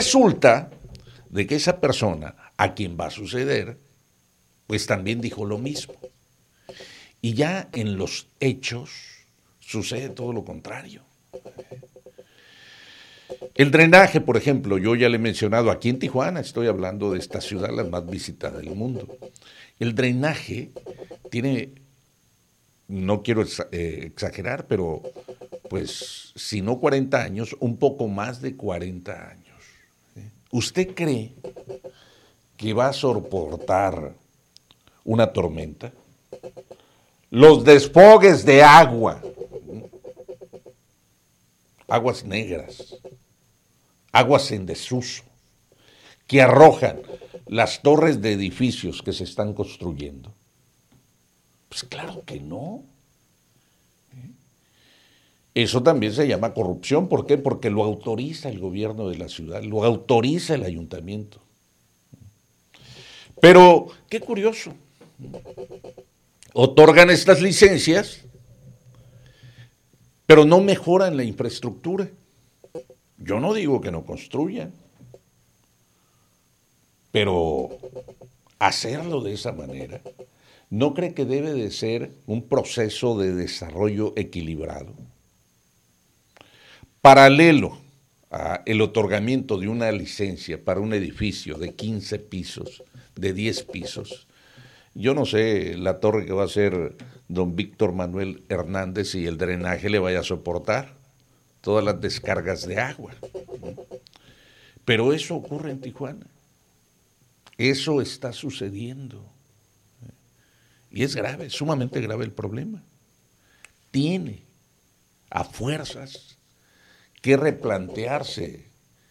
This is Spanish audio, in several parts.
resulta de que esa persona a quien va a suceder, pues también dijo lo mismo. Y ya en los hechos sucede todo lo contrario. El drenaje, por ejemplo, yo ya le he mencionado, aquí en Tijuana, estoy hablando de esta ciudad, la más visitada del mundo. El drenaje tiene, no quiero exagerar, pero pues si no 40 años, un poco más de 40 años. ¿Usted cree que va a soportar una tormenta? Los desfogues de agua, aguas negras, aguas en desuso, que arrojan las torres de edificios que se están construyendo. Pues claro que no. Eso también se llama corrupción. ¿Por qué? Porque lo autoriza el gobierno de la ciudad, lo autoriza el ayuntamiento. Pero, qué curioso, otorgan estas licencias, pero no mejoran la infraestructura. Yo no digo que no construyan, pero hacerlo de esa manera, ¿no cree que debe de ser un proceso de desarrollo equilibrado? Paralelo al otorgamiento de una licencia para un edificio de 15 pisos, de 10 pisos, yo no sé la torre que va a hacer don Víctor Manuel Hernández y el drenaje le vaya a soportar todas las descargas de agua. Pero eso ocurre en Tijuana. Eso está sucediendo. Y es grave, sumamente grave el problema. Tiene a fuerzas que replantearse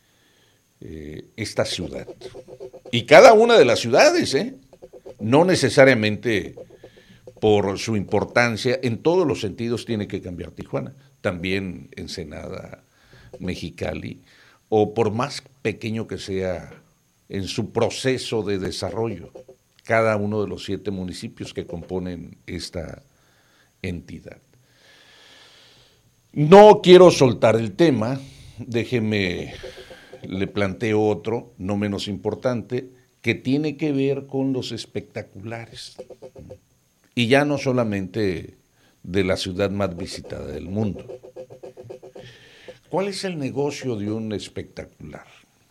esta ciudad. Y cada una de las ciudades, no necesariamente por su importancia, en todos los sentidos tiene que cambiar Tijuana. También Ensenada, Mexicali, o por más pequeño que sea en su proceso de desarrollo, cada uno de los 7 municipios que componen esta entidad. No quiero soltar el tema, déjeme, le planteo otro, no menos importante, que tiene que ver con los espectaculares. Y ya no solamente de la ciudad más visitada del mundo. ¿Cuál es el negocio de un espectacular?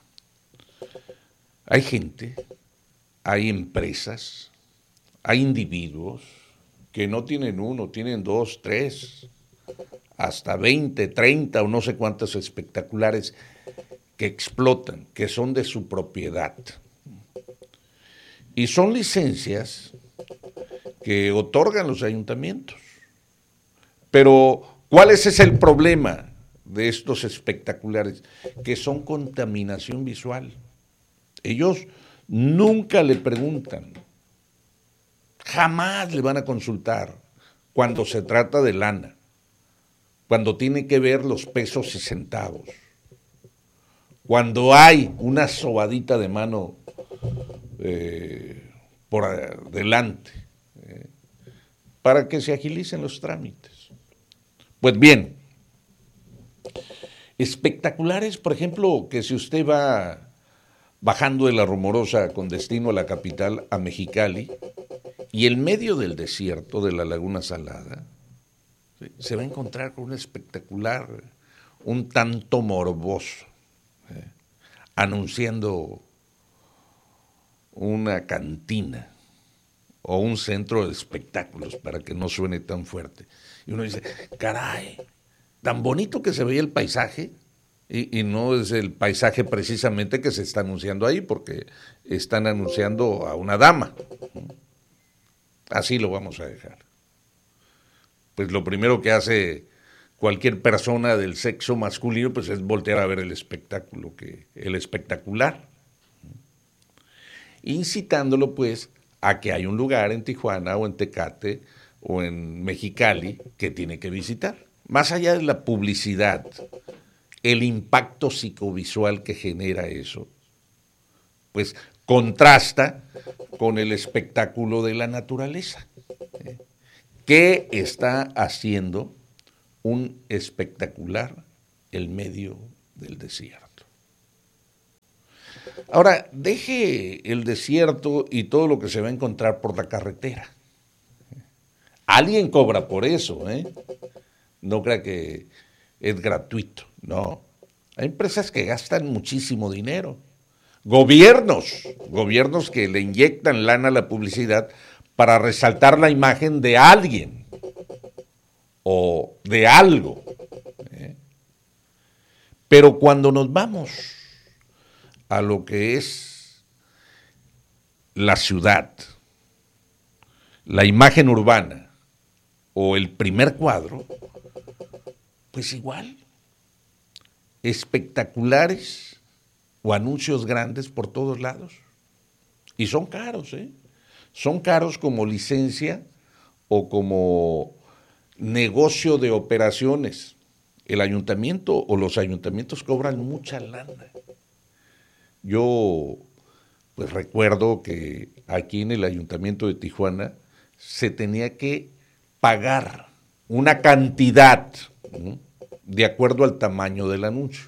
Hay gente, hay empresas, hay individuos que no tienen uno, tienen 2, 3, hasta 20, 30 o no sé cuántos espectaculares que explotan, que son de su propiedad. Y son licencias que otorgan los ayuntamientos. Pero, ¿cuál es el problema de estos espectaculares? Que son contaminación visual. Ellos nunca le preguntan, jamás le van a consultar cuando se trata de lana, cuando tiene que ver los pesos y centavos, cuando hay una sobadita de mano por delante, para que se agilicen los trámites. Pues bien, espectaculares, por ejemplo, que si usted va bajando de La Rumorosa con destino a la capital, a Mexicali, y en medio del desierto de la Laguna Salada, se va a encontrar con un espectacular un tanto morboso, anunciando una cantina o un centro de espectáculos para que no suene tan fuerte. Y uno dice, caray, tan bonito que se veía el paisaje, y no es el paisaje precisamente que se está anunciando ahí, porque están anunciando a una dama. Así lo vamos a dejar. Pues lo primero que hace cualquier persona del sexo masculino pues es voltear a ver el espectáculo, el espectacular, incitándolo pues a que hay un lugar en Tijuana o en Tecate o en Mexicali que tiene que visitar. Más allá de la publicidad, el impacto psicovisual que genera eso, pues contrasta con el espectáculo de la naturaleza. ¿Qué está haciendo un espectacular en medio del desierto? Ahora, deje el desierto y todo lo que se va a encontrar por la carretera. Alguien cobra por eso, ¿eh? No crea que es gratuito, no. Hay empresas que gastan muchísimo dinero. Gobiernos que le inyectan lana a la publicidad para resaltar la imagen de alguien o de algo. Pero cuando nos vamos a lo que es la ciudad, la imagen urbana o el primer cuadro, pues igual, espectaculares o anuncios grandes por todos lados. Y son caros, ¿eh? Son caros como licencia o como negocio de operaciones. El ayuntamiento o los ayuntamientos cobran mucha lana. Yo pues recuerdo que aquí en el ayuntamiento de Tijuana se tenía que pagar una cantidad, ¿no?, de acuerdo al tamaño del anuncio.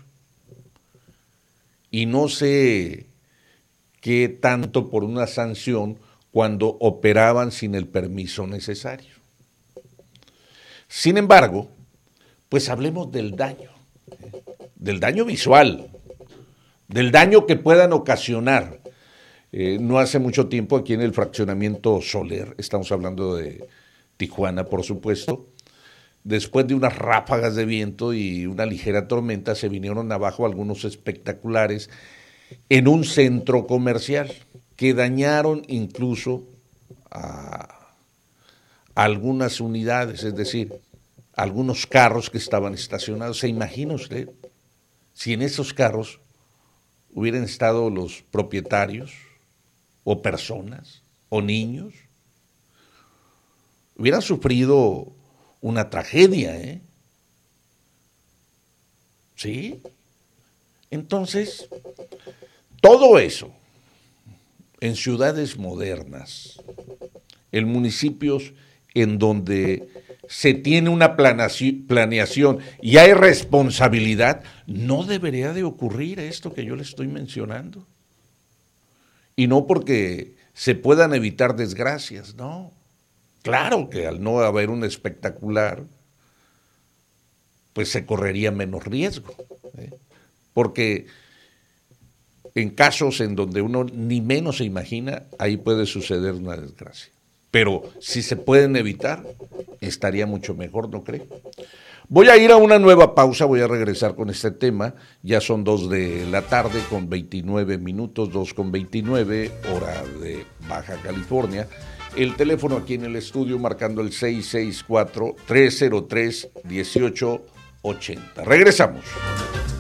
Y no sé qué tanto por una sanción cuando operaban sin el permiso necesario. Sin embargo, pues hablemos del daño visual, del daño que puedan ocasionar. No hace mucho tiempo aquí en el fraccionamiento Soler, estamos hablando de Tijuana, por supuesto, después de unas ráfagas de viento y una ligera tormenta, se vinieron abajo algunos espectaculares en un centro comercial que dañaron incluso a algunas unidades, es decir, algunos carros que estaban estacionados. ¿Se imagina usted si en esos carros hubieran estado los propietarios o personas o niños? Hubieran sufrido una tragedia, ¿eh? ¿Sí? Entonces, todo eso en ciudades modernas, en municipios en donde se tiene una planeación y hay responsabilidad, no debería de ocurrir esto que yo le estoy mencionando. Y no porque se puedan evitar desgracias, no. Claro que al no haber un espectacular, pues se correría menos riesgo, ¿eh? Porque en casos en donde uno ni menos se imagina, ahí puede suceder una desgracia. Pero si se pueden evitar, estaría mucho mejor, ¿no cree? Voy a ir a una nueva pausa, voy a regresar con este tema. Ya son 2 de la tarde con 29 minutos, 2:29, hora de Baja California. El teléfono aquí en el estudio marcando el 664-303-1880. Regresamos.